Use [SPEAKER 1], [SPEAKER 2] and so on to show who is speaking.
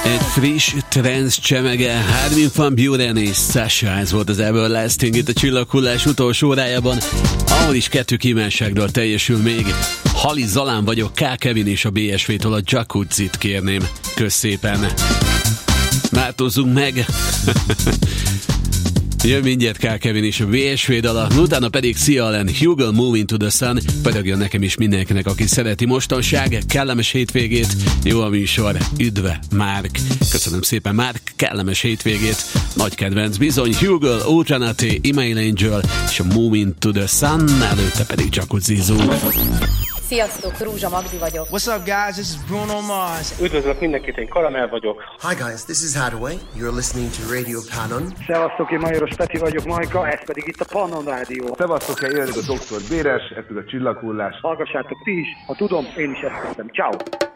[SPEAKER 1] Egy friss trance csemege, Armin van Buuren és Sasha, ez volt az Everlasting itt a Csillaghullás utolsó órájában, ahol is 2 kívánságról teljesül még. Hali Zalán vagyok, K. Kevin és a BSV-től a Jacuzzit kérném. Kösz szépen. Változzunk meg. Jön mindjárt K. Kevin és a BSV dala, utána pedig Sia Allen, Hugo Moving to the Sun, pörögjön nekem is mindenkinek, aki szereti mostanság, kellemes hétvégét, jó a műsor, üdve Márk. Köszönöm szépen Márk, kellemes hétvégét, nagy kedvenc bizony, Hugo, Ultranate, Email Angel és a Moving to the Sun, előtte pedig Jacuzzizunk.
[SPEAKER 2] Sziasztok, Rúzsa Magdi vagyok.
[SPEAKER 3] What's up, guys? This is Bruno Mars.
[SPEAKER 4] Üdvözlök mindenkit, én Karamell vagyok.
[SPEAKER 5] Hi guys, this is Hadaway. You're listening to Radio Pannon.
[SPEAKER 6] Szevasztok, én Majoros Peti vagyok, Majka, ez pedig itt a Pannon Rádió.
[SPEAKER 7] Szevasztok, én jönök a Dr. Béres, ez pedig a Csillaghullás.
[SPEAKER 6] Hallgassátok ti is, ha tudom, én is ezt teszem. Ciao.